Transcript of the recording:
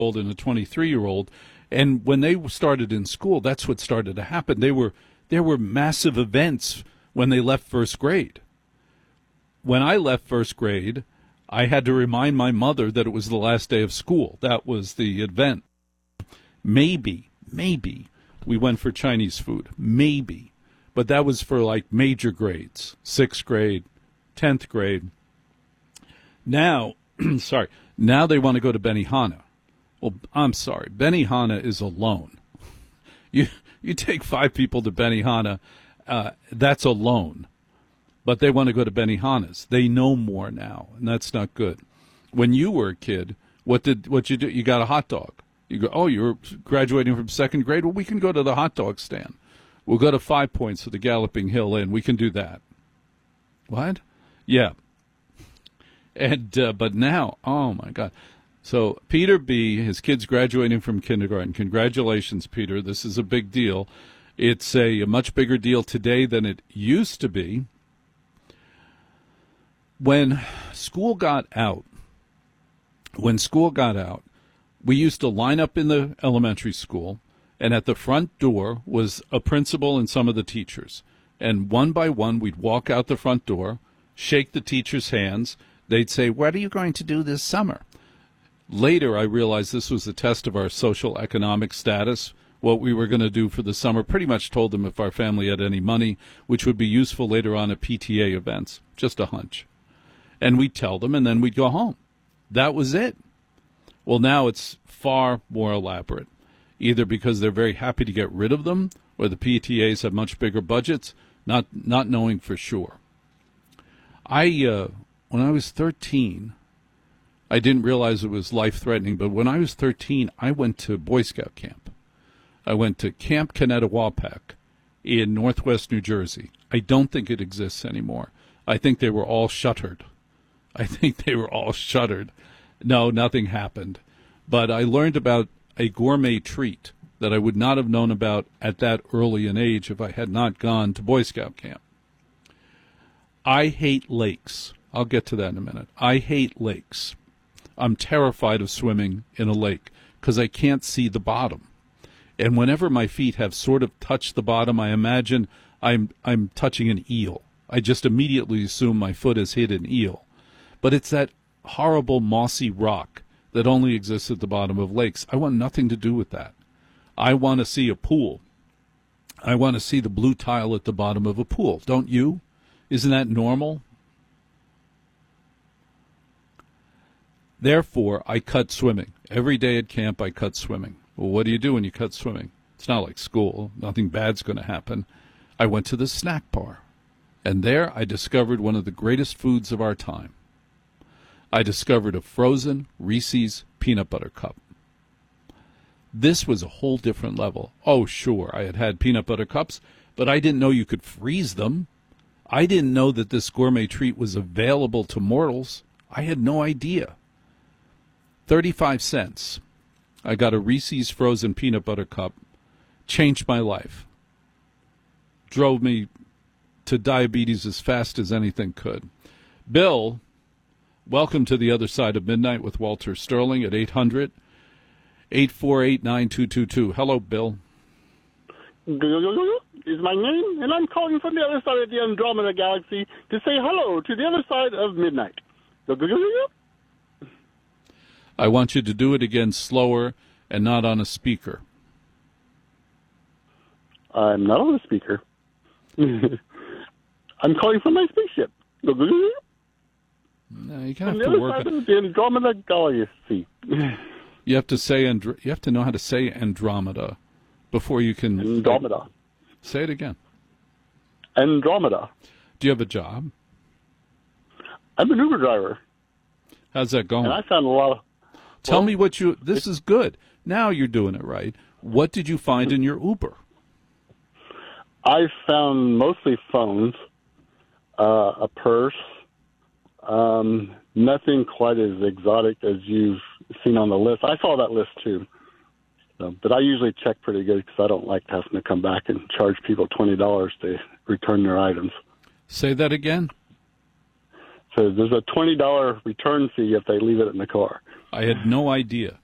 old and a 23-year-old. And when they started in school, that's what started to happen. There were massive events when they left first grade. When I left first grade, I had to remind my mother that it was the last day of school. That was the event. Maybe we went for Chinese food. Maybe. But that was for like major grades, 6th grade, 10th grade. Now, now they want to go to Benihana. Well, I'm sorry. Benihana is a loan. You take 5 people to Benihana, that's a loan. But they want to go to Benihana's. They know more now, and that's not good. When you were a kid, what you do? You got a hot dog. You go, oh, you're graduating from 2nd grade? Well, we can go to the hot dog stand. We'll go to 5 Points to the Galloping Hill Inn. We can do that. What? Yeah. And but now, oh, my God. So Peter B., his kid's graduating from kindergarten. Congratulations, Peter. This is a big deal. It's a much bigger deal today than it used to be. When school got out, we used to line up in the elementary school, and at the front door was a principal and some of the teachers. And one by one, we'd walk out the front door, shake the teachers' hands. They'd say, "What are you going to do this summer?" Later, I realized this was a test of our social economic status, what we were going to do for the summer. Pretty much told them if our family had any money, which would be useful later on at PTA events. Just a hunch. And we'd tell them, and then we'd go home. That was it. Well, now it's far more elaborate, either because they're very happy to get rid of them, or the PTAs have much bigger budgets, not knowing for sure. When I was 13, I didn't realize it was life-threatening, but when I was 13, I went to Boy Scout camp. I went to Camp Kennetowapak in northwest New Jersey. I don't think it exists anymore. I think they were all shuttered. No, nothing happened. But I learned about a gourmet treat that I would not have known about at that early an age if I had not gone to Boy Scout camp. I hate lakes. I'll get to that in a minute. I hate lakes. I'm terrified of swimming in a lake because I can't see the bottom. And whenever my feet have sort of touched the bottom, I imagine I'm touching an eel. I just immediately assume my foot has hit an eel. But it's that horrible mossy rock that only exists at the bottom of lakes. I want nothing to do with that. I want to see a pool. I want to see the blue tile at the bottom of a pool. Don't you? Isn't that normal? Therefore, I cut swimming. Every day at camp, I cut swimming. Well, what do you do when you cut swimming? It's not like school. Nothing bad's going to happen. I went to the snack bar, and there I discovered one of the greatest foods of our time. I discovered a frozen Reese's peanut butter cup. This was a whole different level. Oh, sure, I had had peanut butter cups, but I didn't know you could freeze them. I didn't know that this gourmet treat was available to mortals. I had no idea. 35 cents. I got a Reese's frozen peanut butter cup. Changed my life. Drove me to diabetes as fast as anything could. Bill, welcome to the other side of midnight with Walter Sterling at 800-848-9222. Hello, Bill. Is my name, and I'm calling from the other side of the Andromeda Galaxy to say hello to the other side of midnight. I want you to do it again slower and not on a speaker. I'm not on a speaker. I'm calling from my spaceship. No, you have to work it. The Andromeda Galaxy. You have to say you have to know how to say Andromeda before you can. Andromeda. Say it again. Andromeda. Do you have a job? I'm an Uber driver. How's that going? And I found a lot of. Tell me what you. This is good. Now you're doing it right. What did you find in your Uber? I found mostly phones, a purse, nothing quite as exotic as you've seen on the list. I saw that list too, but I usually check pretty good because I don't like having to come back and charge people $20 to return their items. Say that again. So there's a $20 return fee if they leave it in the car. I had no idea.